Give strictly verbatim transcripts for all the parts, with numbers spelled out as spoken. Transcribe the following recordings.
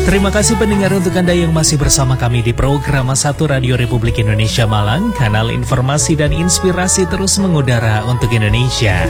Terima kasih pendengar untuk Anda yang masih bersama kami di program satu Radio Republik Indonesia Malang, kanal informasi dan inspirasi terus mengudara untuk Indonesia.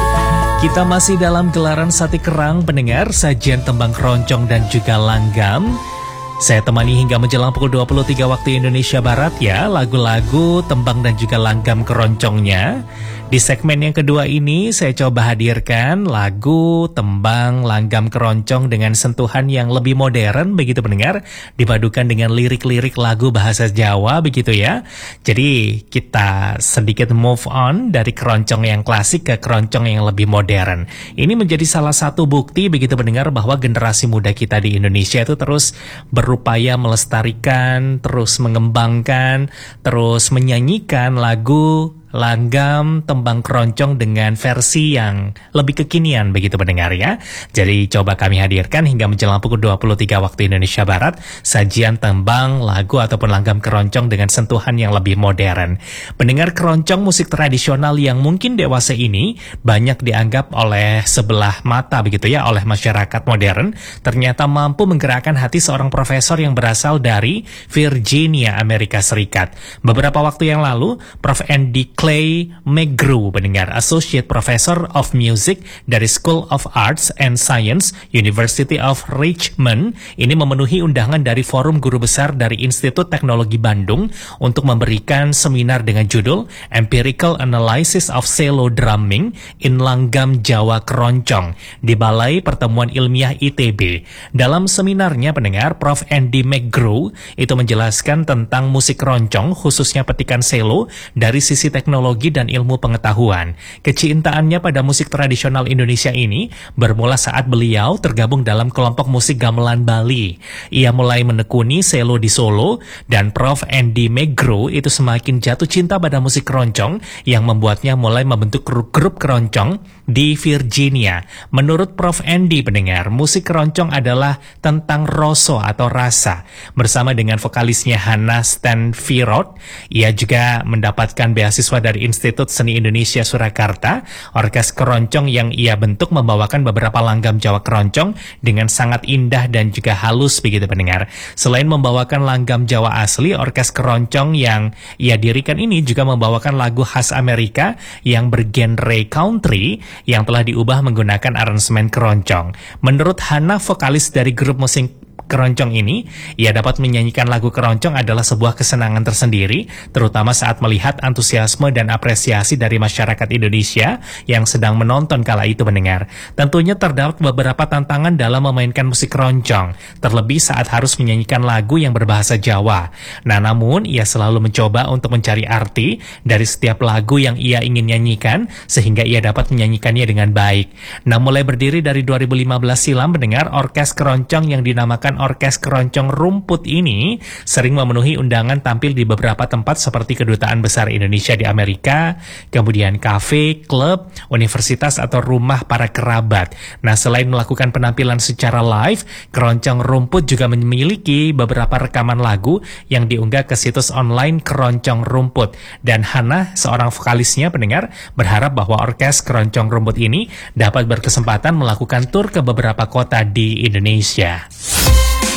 Kita masih dalam gelaran Sate Kerang pendengar, sajian tembang keroncong dan juga langgam. Saya temani hingga menjelang pukul dua puluh tiga waktu Indonesia Barat ya, lagu-lagu, tembang dan juga langgam keroncongnya. Di segmen yang kedua ini saya coba hadirkan lagu, tembang, langgam keroncong dengan sentuhan yang lebih modern begitu pendengar, dipadukan dengan lirik-lirik lagu bahasa Jawa begitu ya. Jadi kita sedikit move on dari keroncong yang klasik ke keroncong yang lebih modern. Ini menjadi salah satu bukti begitu pendengar bahwa generasi muda kita di Indonesia itu terus berupaya melestarikan, terus mengembangkan, terus menyanyikan lagu, langgam, tembang keroncong dengan versi yang lebih kekinian begitu pendengar ya. Jadi coba kami hadirkan hingga menjelang pukul dua puluh tiga waktu Indonesia Barat, sajian tembang, lagu ataupun langgam keroncong dengan sentuhan yang lebih modern. Pendengar, keroncong musik tradisional yang mungkin dewasa ini banyak dianggap oleh sebelah mata begitu ya oleh masyarakat modern, ternyata mampu menggerakkan hati seorang profesor yang berasal dari Virginia, Amerika Serikat. Beberapa waktu yang lalu, Profesor Andy Clay McGrew, pendengar, Associate Professor of Music dari School of Arts and Science, University of Richmond, ini memenuhi undangan dari Forum Guru Besar dari Institut Teknologi Bandung untuk memberikan seminar dengan judul Empirical Analysis of Cello Drumming in Langgam Jawa Keroncong di Balai Pertemuan Ilmiah I T B. Dalam seminarnya pendengar, Profesor Andy McGrew itu menjelaskan tentang musik keroncong, khususnya petikan cello dari sisi teknologi teknologi dan ilmu pengetahuan. Kecintaannya pada musik tradisional Indonesia ini bermula saat beliau tergabung dalam kelompok musik gamelan Bali. Ia mulai menekuni cello di Solo dan Profesor Andy McGrew itu semakin jatuh cinta pada musik keroncong yang membuatnya mulai membentuk grup keroncong di Virginia. Menurut Profesor Andy pendengar, musik keroncong adalah tentang rasa atau rasa. Bersama dengan vokalisnya Hannah Stanfirot, ia juga mendapatkan beasiswa dari Institut Seni Indonesia Surakarta. Orkes keroncong yang ia bentuk membawakan beberapa langgam Jawa keroncong dengan sangat indah dan juga halus begitu pendengar. Selain membawakan langgam Jawa asli, orkes keroncong yang ia dirikan ini juga membawakan lagu khas Amerika yang bergenre country yang telah diubah menggunakan aransemen keroncong. Menurut Hannah, vokalis dari grup musik keroncong ini, ia dapat menyanyikan lagu keroncong adalah sebuah kesenangan tersendiri, terutama saat melihat antusiasme dan apresiasi dari masyarakat Indonesia yang sedang menonton kala itu mendengar. Tentunya terdapat beberapa tantangan dalam memainkan musik keroncong, terlebih saat harus menyanyikan lagu yang berbahasa Jawa. Nah, namun ia selalu mencoba untuk mencari arti dari setiap lagu yang ia ingin nyanyikan, sehingga ia dapat menyanyikannya dengan baik. Nah, mulai berdiri dari dua ribu lima belas silam mendengar, orkes keroncong yang dinamakan Orkes Keroncong Rumput ini sering memenuhi undangan tampil di beberapa tempat seperti Kedutaan Besar Indonesia di Amerika, kemudian kafe, klub, universitas atau rumah para kerabat. Nah, selain melakukan penampilan secara live, Keroncong Rumput juga memiliki beberapa rekaman lagu yang diunggah ke situs online Keroncong Rumput. Dan Hannah, seorang vokalisnya pendengar, berharap bahwa Orkes Keroncong Rumput ini dapat berkesempatan melakukan tur ke beberapa kota di Indonesia.